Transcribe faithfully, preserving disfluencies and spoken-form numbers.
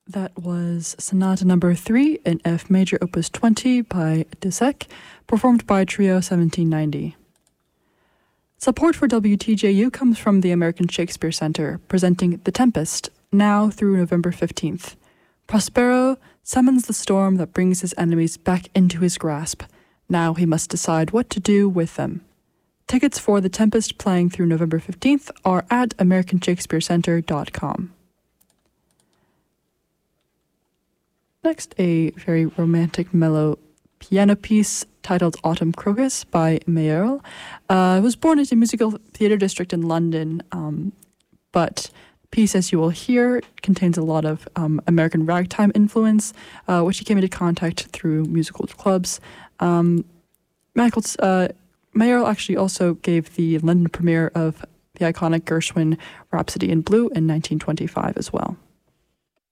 That was Sonata Number three in F Major, Opus twenty by Dusek, performed by Trio seventeen ninety. Support for W T J U comes from the American Shakespeare Center, presenting The Tempest, now through November fifteenth. Prospero summons the storm that brings his enemies back into his grasp. Now he must decide what to do with them. Tickets for The Tempest playing through November fifteenth are at american shakespeare center dot com. Next, a very romantic, mellow piano piece titled Autumn Crocus by Mayerl. Uh, was born in a musical theatre district in London, um, but the piece, as you will hear, contains a lot of um, American ragtime influence, uh, which he came into contact through musical clubs. Um, Michael, uh, Mayerl actually also gave the London premiere of the iconic Gershwin Rhapsody in Blue in nineteen twenty-five as well.